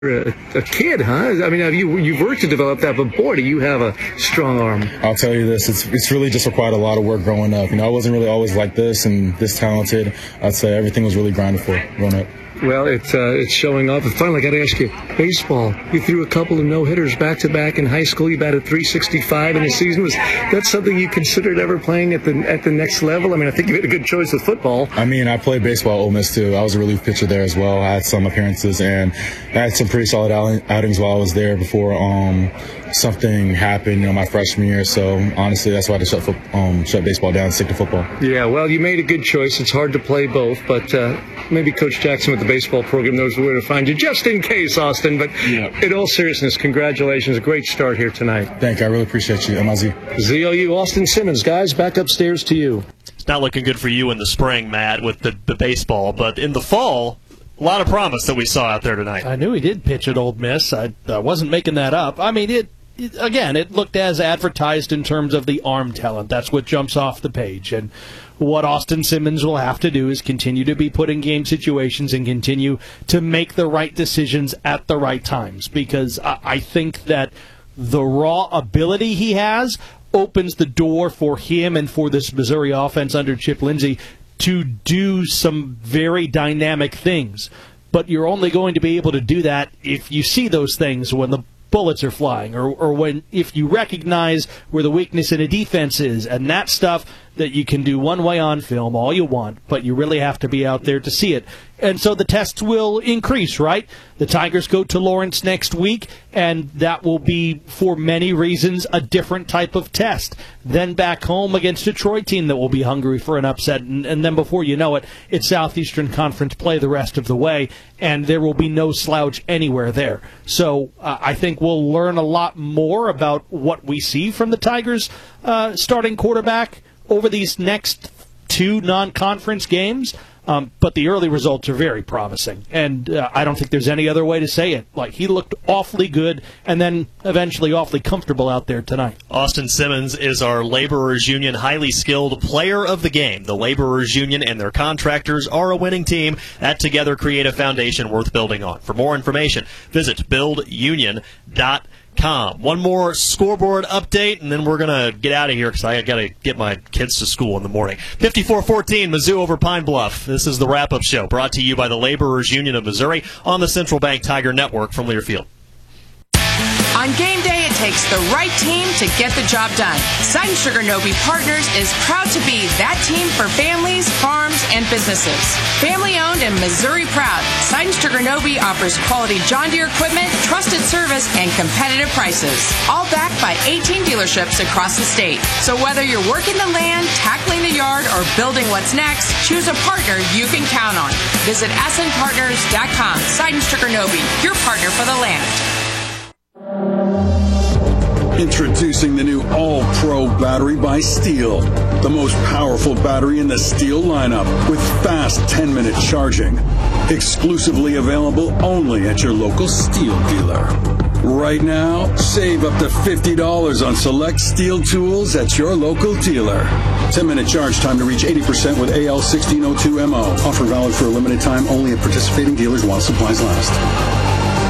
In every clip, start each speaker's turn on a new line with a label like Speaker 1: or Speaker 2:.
Speaker 1: a kid, huh? I mean, you've worked to develop that, but boy, do you have a strong arm.
Speaker 2: I'll tell you this, it's really just required a lot of work growing up. I wasn't really always like this and this talented. I'd say everything was really grinded for growing up.
Speaker 1: Well, it's showing off. And finally, I got to ask you, baseball. You threw a couple of no-hitters back-to-back in high school. You batted .365 in the season. Was that something you considered ever playing at the next level? I mean, I think you made a good choice with football.
Speaker 2: I played baseball at Ole Miss, too. I was a relief pitcher there as well. I had some appearances, and I had some pretty solid outings while I was there before something happened, my freshman year. So, honestly, that's why I shut baseball down and stick to football.
Speaker 1: Yeah, well, you made a good choice. It's hard to play both, but maybe Coach Jackson with the baseball program knows where to find you, just in case, Austin. But in all seriousness, congratulations. Great start here tonight.
Speaker 2: Thank you. I really appreciate you. MIZ.
Speaker 1: ZOU, Austin Simmons. Guys, back upstairs to you.
Speaker 3: It's not looking good for you in the spring, Matt, with the baseball. But in the fall, a lot of promise that we saw out there tonight.
Speaker 4: I knew he did pitch at Ole Miss. I wasn't making that up. I mean, it looked as advertised in terms of the arm talent. That's what jumps off the page. And what Austin Simmons will have to do is continue to be put in game situations and continue to make the right decisions at the right times, because I think that the raw ability he has opens the door for him and for this Missouri offense under Chip Lindsey to do some very dynamic things. But you're only going to be able to do that if you see those things when the bullets are flying, or if you recognize where the weakness in a defense is, and that stuff that you can do one way on film all you want, but you really have to be out there to see it. And so the tests will increase, right? The Tigers go to Lawrence next week, and that will be, for many reasons, a different type of test. Then back home against a Troy team that will be hungry for an upset, and then before you know it, it's Southeastern Conference play the rest of the way, and there will be no slouch anywhere there. So I think we'll learn a lot more about what we see from the Tigers starting quarterback over these next two non-conference games. But the early results are very promising, and I don't think there's any other way to say it. Like, he looked awfully good and then eventually awfully comfortable out there tonight.
Speaker 3: Austin Simmons is our Laborers Union highly skilled player of the game. The Laborers Union and their contractors are a winning team that together create a foundation worth building on. For more information, visit buildunion.com. One more scoreboard update, and then we're going to get out of here because I got to get my kids to school in the morning. 54-14, Mizzou over Pine Bluff. This is the wrap-up show brought to you by the Laborers Union of Missouri on the Central Bank Tiger Network from Learfield.
Speaker 5: On game day, it takes the right team to get the job done. Sutton Sugar Nobe Partners is proud to be that team for families, farms, and businesses. Family-owned and Missouri proud, Sutton Sugar Nobe offers quality John Deere equipment, trusted service, and competitive prices. All backed by 18 dealerships across the state. So whether you're working the land, tackling the yard, or building what's next, choose a partner you can count on. Visit ascenpartners.com. Sutton Sugar Nobe, your partner for the land.
Speaker 6: Introducing the new All-Pro battery by Steel. The most powerful battery in the Steel lineup with fast 10-minute charging. Exclusively available only at your local Steel dealer. Right now, save up to $50 on select Steel tools at your local dealer. 10-minute charge time to reach 80% with AL1602MO. Offer valid for a limited time only at participating dealers while supplies last.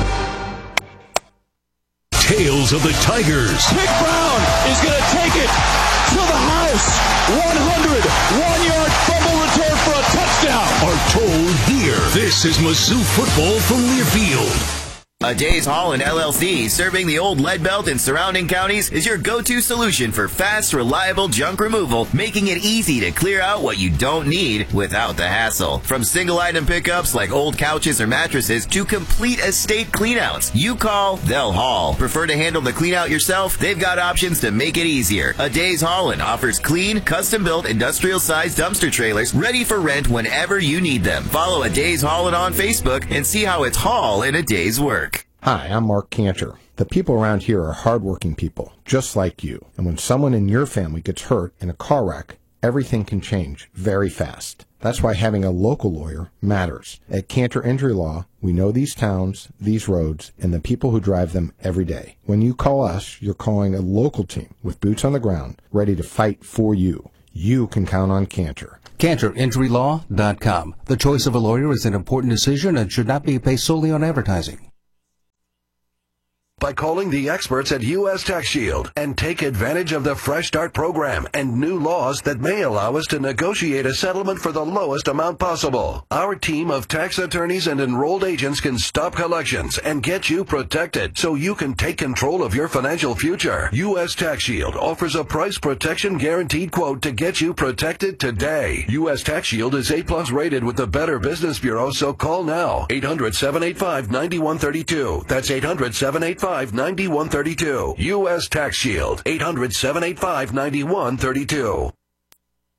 Speaker 7: Tales of the Tigers.
Speaker 8: Nick Brown is going to take it to the house. 101-yard fumble return for a touchdown.
Speaker 7: Are told here. This is Mizzou football from Learfield.
Speaker 9: A Days Holland LLC, serving the old Lead Belt and surrounding counties, is your go-to solution for fast, reliable junk removal, making it easy to clear out what you don't need without the hassle. From single-item pickups like old couches or mattresses to complete estate cleanouts, you call, they'll haul. Prefer to handle the cleanout yourself? They've got options to make it easier. A Days Holland offers clean, custom-built, industrial-sized dumpster trailers ready for rent whenever you need them. Follow A Days Holland on Facebook and see how it's haul in a day's work.
Speaker 10: Hi, I'm Mark Cantor. The people around here are hardworking people, just like you. And when someone in your family gets hurt in a car wreck, everything can change very fast. That's why having a local lawyer matters. At Cantor Injury Law, we know these towns, these roads, and the people who drive them every day. When you call us, you're calling a local team with boots on the ground, ready to fight for you. You can count on Cantor.
Speaker 11: CantorInjuryLaw.com. The choice of a lawyer is an important decision and should not be based solely on advertising. by calling the experts at U.S. Tax Shield and take advantage of the Fresh Start program and new laws that may allow us to negotiate a settlement for the lowest amount possible. Our team of tax attorneys and enrolled agents can stop collections and get you protected so you can take control of your financial future. U.S. Tax Shield offers a price protection guaranteed quote to get you protected today. U.S. Tax Shield is A+ rated with the Better Business Bureau, so call now. 800-785-9132. That's 800-785-9132. U.S. Tax Shield. 800-785-9132.